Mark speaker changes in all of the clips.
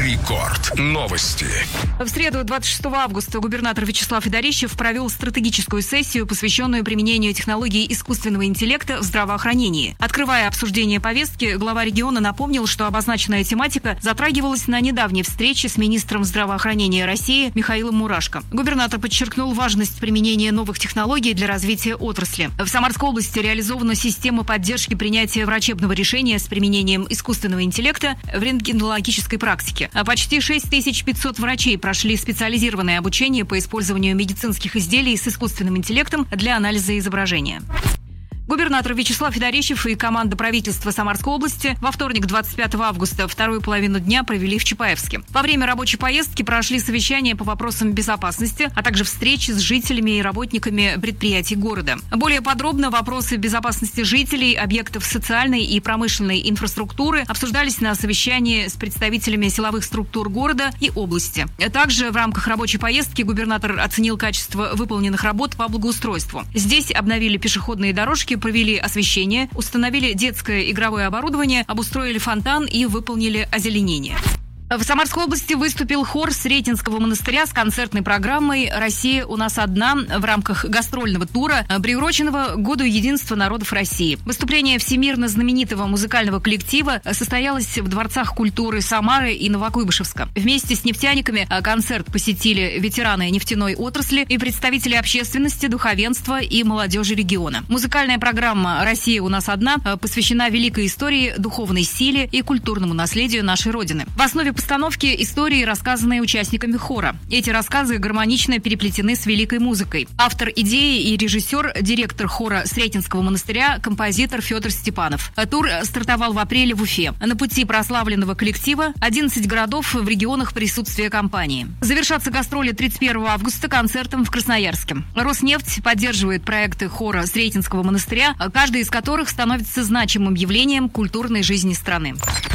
Speaker 1: Рекорд. Новости.
Speaker 2: В среду, 26 августа, губернатор Вячеслав Федорищев провел стратегическую сессию, посвященную применению технологий искусственного интеллекта в здравоохранении. Открывая обсуждение повестки, глава региона напомнил, что обозначенная тематика затрагивалась на недавней встрече с министром здравоохранения России Михаилом Мурашко. Губернатор подчеркнул важность применения новых технологий для развития отрасли. В Самарской области реализована система поддержки принятия врачебного решения с применением искусственного интеллекта в рентгенологической практике. Почти 6500 врачей прошли специализированное обучение по использованию медицинских изделий с искусственным интеллектом для анализа изображения. Губернатор Вячеслав Федорищев и команда правительства Самарской области во вторник, 25 августа, вторую половину дня провели в Чапаевске. Во время рабочей поездки прошли совещания по вопросам безопасности, а также встречи с жителями и работниками предприятий города. Более подробно вопросы безопасности жителей, объектов социальной и промышленной инфраструктуры обсуждались на совещании с представителями силовых структур города и области. Также в рамках рабочей поездки губернатор оценил качество выполненных работ по благоустройству. Здесь обновили пешеходные дорожки, провели освещение, установили детское игровое оборудование, обустроили фонтан и выполнили озеленение. В Самарской области выступил хор Сретенского монастыря с концертной программой «Россия у нас одна» в рамках гастрольного тура, приуроченного к Году единства народов России. Выступление всемирно знаменитого музыкального коллектива состоялось в дворцах культуры Самары и Новокуйбышевска. Вместе с нефтяниками концерт посетили ветераны нефтяной отрасли и представители общественности, духовенства и молодежи региона. Музыкальная программа «Россия у нас одна» посвящена великой истории, духовной силе и культурному наследию нашей Родины. В основе постановки истории, рассказанные участниками хора. Эти рассказы гармонично переплетены с великой музыкой. Автор идеи и режиссер, директор хора Сретенского монастыря, композитор Федор Степанов. Тур стартовал в апреле в Уфе. На пути прославленного коллектива 11 городов в регионах присутствия компании. Завершатся гастроли 31 августа концертом в Красноярске. Роснефть поддерживает проекты хора Сретенского монастыря, каждый из которых становится значимым явлением культурной жизни страны.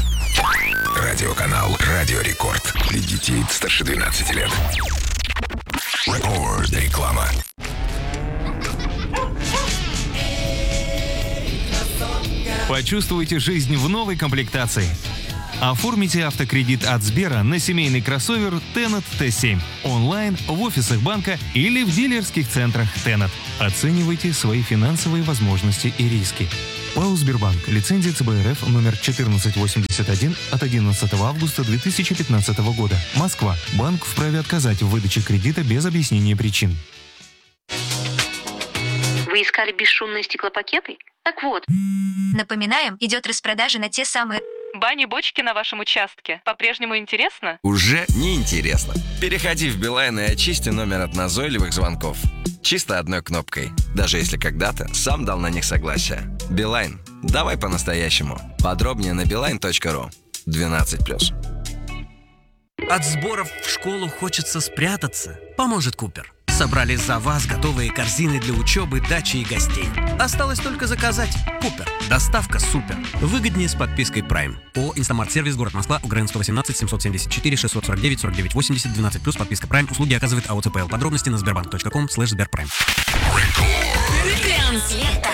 Speaker 1: Радиоканал «Радио Рекорд». Для детей старше 12 лет. Рекорд. Реклама.
Speaker 3: Почувствуйте жизнь в новой комплектации. Оформите автокредит от Сбера на семейный кроссовер Tennet T7 онлайн, в офисах банка или в дилерских центрах Tennet. Оценивайте свои финансовые возможности и риски. ПАО «Сбербанк». Лицензия ЦБ РФ номер 1481 от 11 августа 2015 года. Москва. Банк вправе отказать в выдаче кредита без объяснения причин.
Speaker 4: Вы искали бесшумные стеклопакеты? Так вот.
Speaker 5: Напоминаем, идет распродажа на те самые...
Speaker 6: Бани-бочки на вашем участке. По-прежнему интересно?
Speaker 7: Уже не интересно. Переходи в Билайн и очисти номер от назойливых звонков. Чисто одной кнопкой. Даже если когда-то сам дал на них согласие. Билайн. Давай по-настоящему. Подробнее на beeline.ru. 12+.
Speaker 8: От сборов в школу хочется спрятаться. Поможет Купер. Собрали за вас готовые корзины для учебы, дачи и гостей. Осталось только заказать. Купер. Доставка супер. Выгоднее с подпиской Prime. ООО «Инстамарт-сервис», город Москва, УГРН 118 774 649 49 80 12+, подписка Prime. Услуги оказывает АО ЦПЛ. Подробности на sberbank.com/sberprime.